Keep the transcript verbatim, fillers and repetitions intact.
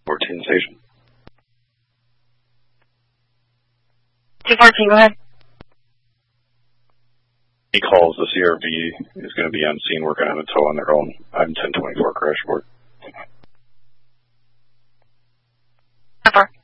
fourteen station. two fourteen, go ahead. He calls the C R V is going to be on scene working on a tow on their own. I'm ten twenty-four crash board. How far?